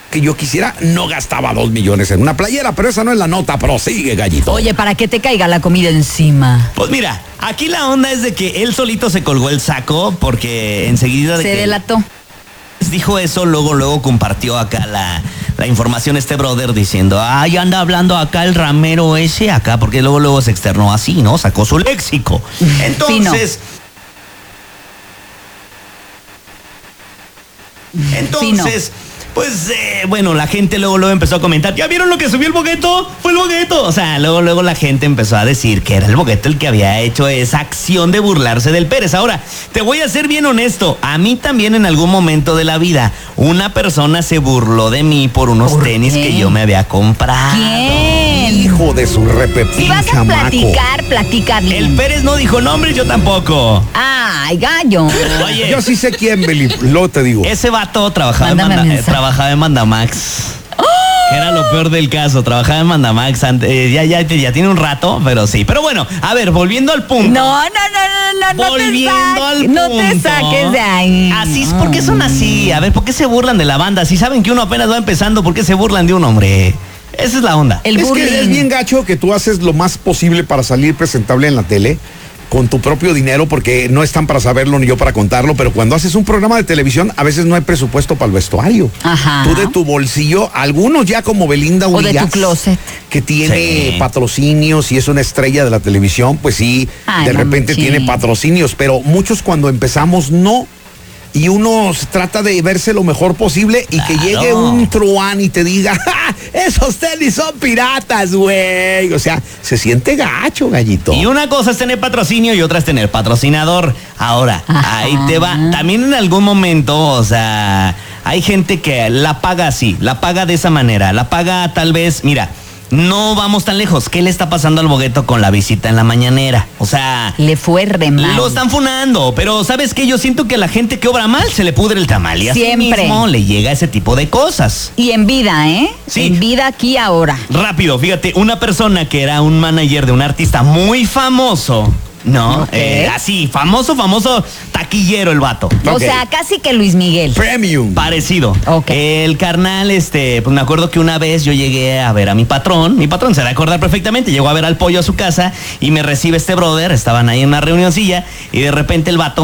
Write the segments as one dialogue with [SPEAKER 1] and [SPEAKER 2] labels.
[SPEAKER 1] que yo quisiera, no gastaba 2 millones en una playera, pero esa no es la nota. Prosigue, Gallito.
[SPEAKER 2] Oye, para que te caiga la comida encima.
[SPEAKER 3] Pues mira, aquí la onda es de que él solito se colgó el saco porque enseguida
[SPEAKER 2] Se delató.
[SPEAKER 3] dijo eso, luego compartió acá la información este brother diciendo, ay, anda hablando acá el ramero ese acá, porque luego se externó así, ¿no? Sacó su léxico. Entonces... Pues, bueno, la gente luego empezó a comentar, ¿ya vieron lo que subió el Bogueto? Fue el Bogueto. O sea, luego la gente empezó a decir que era el Bogueto el que había hecho esa acción de burlarse del Pérez. Ahora, te voy a ser bien honesto, a mí también en algún momento de la vida, una persona se burló de mí por unos tenis que yo me había comprado.
[SPEAKER 2] ¿Quién?
[SPEAKER 1] Hijo de su repepín,
[SPEAKER 2] Si vas a
[SPEAKER 1] chamaco.
[SPEAKER 2] platica bien.
[SPEAKER 3] El Pérez no dijo nombre, yo tampoco.
[SPEAKER 2] Ay, gallo.
[SPEAKER 3] Oye,
[SPEAKER 1] Yo sí sé quién, Beli, luego te digo.
[SPEAKER 3] ese vato trabajaba
[SPEAKER 2] Mándame mensaje.
[SPEAKER 3] trabajaba en Mandamax. Que era lo peor del caso, trabajaba en Mandamax. Ya tiene un rato, pero sí. Pero bueno, a ver, volviendo al punto.
[SPEAKER 2] No
[SPEAKER 3] Volviendo al punto.
[SPEAKER 2] No te saques de ahí.
[SPEAKER 3] Así es, ¿por qué son así? A ver, ¿por qué se burlan de la banda? Si saben que uno apenas va empezando, ¿por qué se burlan de un hombre? Esa es la onda.
[SPEAKER 2] El
[SPEAKER 1] Es
[SPEAKER 2] bullying.
[SPEAKER 1] que es bien gacho que tú haces lo más posible para salir presentable en la tele con tu propio dinero, porque no están para saberlo ni yo para contarlo, pero cuando haces un programa de televisión a veces no hay presupuesto para el vestuario.
[SPEAKER 2] Ajá.
[SPEAKER 1] Tú de tu bolsillo, algunos ya como Belinda
[SPEAKER 2] O de
[SPEAKER 1] Urias,
[SPEAKER 2] tu closet.
[SPEAKER 1] que tiene
[SPEAKER 3] Sí.
[SPEAKER 1] patrocinios y es una estrella de la televisión, pues sí,
[SPEAKER 2] Ay,
[SPEAKER 1] de repente
[SPEAKER 2] mamuchín.
[SPEAKER 1] tiene patrocinios, pero muchos cuando empezamos no. Y uno trata de verse lo mejor posible y que
[SPEAKER 3] Claro.
[SPEAKER 1] llegue un truán y te diga, ¡ja! Esos tenis son piratas, güey. O sea, se siente gacho, Gallito.
[SPEAKER 3] Y una cosa es tener patrocinio y otra es tener patrocinador. Ahora,
[SPEAKER 2] Ajá.
[SPEAKER 3] ahí te va. También en algún momento, o sea, hay gente que la paga así, la paga de esa manera, la paga tal vez, mira, no vamos tan lejos. ¿Qué le está pasando al Bogueto con la visita en la mañanera? O sea,
[SPEAKER 2] Le fue re mal.
[SPEAKER 3] lo están funando, pero ¿sabes qué? Yo siento que a la gente que obra mal se le pudre el tamal y así
[SPEAKER 2] Siempre.
[SPEAKER 3] mismo le llega ese tipo de cosas.
[SPEAKER 2] Y en vida, ¿eh?
[SPEAKER 3] Sí.
[SPEAKER 2] En vida aquí ahora.
[SPEAKER 3] Rápido, fíjate, una persona que era un manager de un artista muy famoso, ¿no?
[SPEAKER 2] Ok.
[SPEAKER 3] Así, famoso, taquillero el vato.
[SPEAKER 2] O
[SPEAKER 1] Ok.
[SPEAKER 2] sea, casi que Luis Miguel.
[SPEAKER 1] Premium.
[SPEAKER 3] Parecido.
[SPEAKER 2] Ok.
[SPEAKER 3] El carnal, pues me acuerdo que una vez yo llegué a ver a mi patrón se va a acordar perfectamente, llegó a ver al pollo a su casa y me recibe este brother, estaban ahí en una reunioncilla y de repente el vato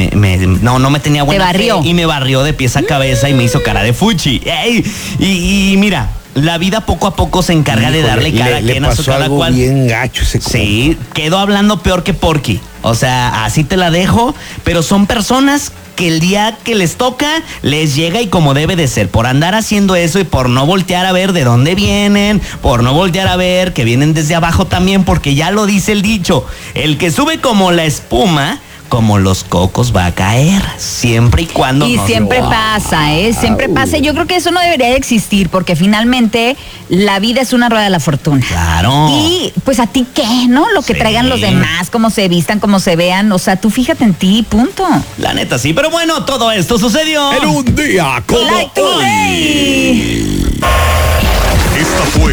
[SPEAKER 3] no me tenía buena
[SPEAKER 2] Te barrió.
[SPEAKER 3] fe y me barrió de pies a cabeza y me hizo cara de fuchi. ¡Ey! Y mira, la vida poco a poco se encarga de
[SPEAKER 1] Híjole,
[SPEAKER 3] darle cada
[SPEAKER 1] le
[SPEAKER 3] quien a su
[SPEAKER 1] pasó
[SPEAKER 3] cada
[SPEAKER 1] algo
[SPEAKER 3] cual.
[SPEAKER 1] bien gacho ese compa.
[SPEAKER 3] Sí, quedó hablando peor que Porky. O sea, así te la dejo, pero son personas que el día que les toca, les llega y como debe de ser, por andar haciendo eso y por no voltear a ver de dónde vienen, por no voltear a ver que vienen desde abajo también, porque ya lo dice el dicho, el que sube como la espuma, como los cocos va a caer, siempre y cuando
[SPEAKER 2] Y
[SPEAKER 3] no
[SPEAKER 2] siempre pasa, ¿eh? Siempre pasa. Yo creo que eso no debería de existir porque finalmente la vida es una rueda de la fortuna.
[SPEAKER 3] Claro.
[SPEAKER 2] Y pues a ti qué, ¿no? Lo que
[SPEAKER 3] Sí.
[SPEAKER 2] traigan los demás, cómo se vistan, cómo se vean. O sea, tú fíjate en ti, punto.
[SPEAKER 3] La neta sí, pero bueno, todo esto sucedió.
[SPEAKER 1] En un día como
[SPEAKER 2] Like
[SPEAKER 1] hoy.
[SPEAKER 2] today.
[SPEAKER 4] Esta fue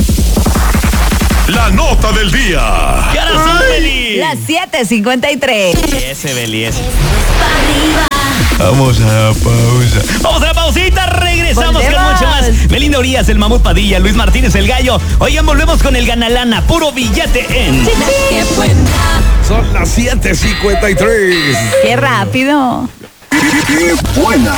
[SPEAKER 4] la nota del día.
[SPEAKER 3] ¿Qué harás, Beli?
[SPEAKER 2] Las 7:53.
[SPEAKER 3] Ese Beli, ese.
[SPEAKER 4] Vamos a la pausa.
[SPEAKER 3] Vamos a la pausita, regresamos
[SPEAKER 2] Volvemos.
[SPEAKER 3] con mucho más. Belinda Urias, el Mamut Padilla, Luis Martínez, el Gallo. Oigan, volvemos con el Ganalana, puro billete en...
[SPEAKER 1] Son las 7:53.
[SPEAKER 2] Qué rápido.
[SPEAKER 4] ¡Qué buena!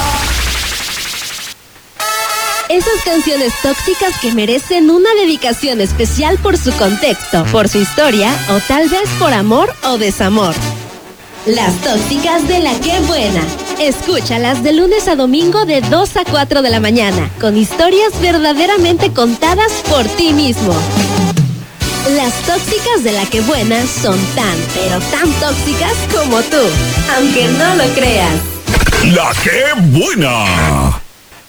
[SPEAKER 5] Esas canciones tóxicas que merecen una dedicación especial por su contexto, por su historia o tal vez por amor o desamor. Las tóxicas de La Qué Buena. Escúchalas de lunes a domingo de 2 a 4 de la mañana, con historias verdaderamente contadas por ti mismo. Las tóxicas de La Qué Buena son tan, pero tan tóxicas como tú, aunque no lo creas.
[SPEAKER 4] ¡La Qué buena!